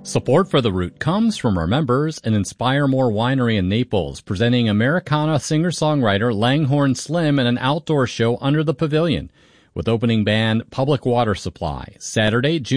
Support for The Root comes from our members and Inspire More Winery in Naples, presenting Americana singer-songwriter Langhorne Slim in an outdoor show under the pavilion with opening band Public Water Supply, Saturday, June